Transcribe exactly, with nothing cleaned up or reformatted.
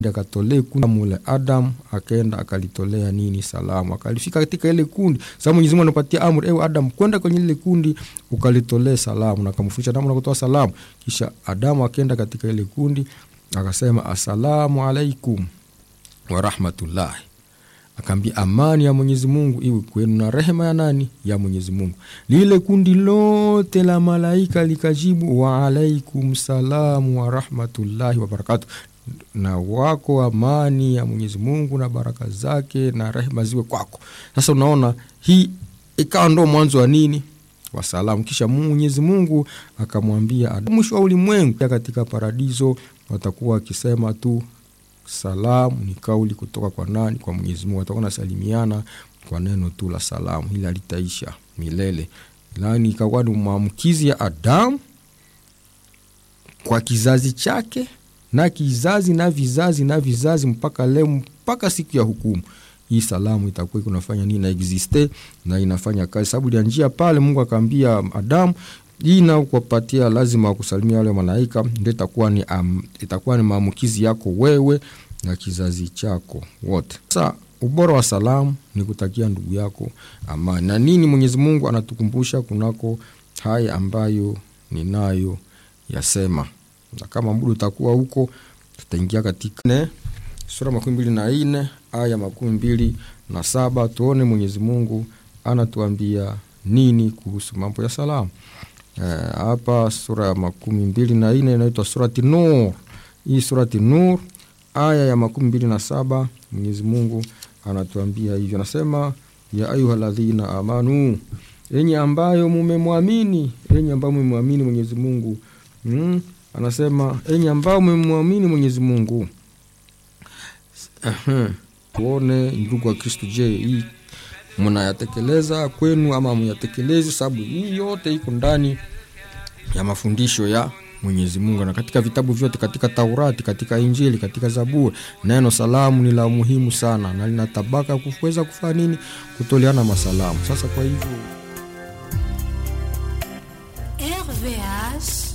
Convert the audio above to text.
akatolee kundi mule Adam, akaenda akalitolea nini salamu, akalifika katika ile kundi. Sasa Mwenyezi Mungu anapatia amri, ewe Adam, kwenda kwenye ile kundi ukalitolea salamu, na kumfundisha namna kutoa salamu. Kisha Adam akaenda katika ile kundi akasema assalamu alaikum wa rahmatullahi, akaambia amani ya Mwenyezi Mungu iwe kwenu na rehema ya nani? Ya Mwenyezi Mungu. Lile kundi lote la malaika likajibu wa alaikum salamu wa rahmatullahi wa barakatuh, na wako amani ya Mwenyezi Mungu na baraka zake na rehema ziwe kwako. Sasa unaona hii ikawa ndo mwanzo wa nini? Wa salamu. Kisha Mwenyezi Mungu akamwambia Adamu, mwisho wa ulimwengu katika paradiso watakuwa akisema tu salamu, ni kauli kutoka kwa nani? Kwa Mwenyezi Mungu. Watakuwa nasalimiana kwa neno tu la salamu, hili alitaisha milele. Lani ikawa ni maamkizi ya Adamu kwa kizazi chake na kizazi na vizazi na vizazi mpaka leo, mpaka siku ya hukumu. Hii salamu itakuwa kunafanya nini? Na existe na inafanya kazi. Sababu ya njia pale Mungu akaambia Adamu, hii na kupatia lazima kusalimia wale malaika, ndio itakuwa ni um, itakuwa ni maamukizi yako wewe na kizazi chako wote. Sasa ubora wa salamu ni kutakia ndugu yako amani. Na nini Mwenyezi Mungu anatukumbusha kunako haya ambayo ninayo yasema. Na kama muda utakuwa huko, tutaingia katika ne sura makumi mbili na nne aya makumi mbili na saba, tuone Mwenyezi Mungu anatuambia nini kuhusu mambo ya salamu. Eh, hapa sura ya makumi mbili na nne inaitwa surati Nur. Hii surati Nur aya ya makumi mbili na saba, Mwenyezi Mungu anatuambia hivyo. Anasema ya ayyuhalladhina amanu, enyi ambayo mmemwamini, enyi ambao mmemwamini Mwenyezi Mungu. Hmm? Anasema enyi ambao mmemwamini Mwenyezi Mungu. Aha. Tuone ndugu wa Kristo, je, hii mnayatekeleza kwenu ama mnayatekeleza? Sababu hii yote iko ndani ya mafundisho ya Mwenyezi Mungu, na katika vitabu vyote, katika Taurati, katika Injili, katika Zaburi, neno salamu ni la muhimu sana na linatabaka kuweza kufanya nini? Kutoleana masalamu. Sasa kwa hivyo R V H